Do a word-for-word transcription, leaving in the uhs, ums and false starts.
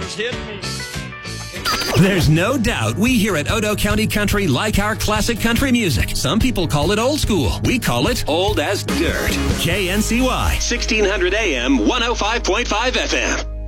just hit me. There's no doubt we here at Odo County Country like our classic country music. Some people call it old school. We call it old as dirt. K N C Y, sixteen hundred A M, one oh five point five F M.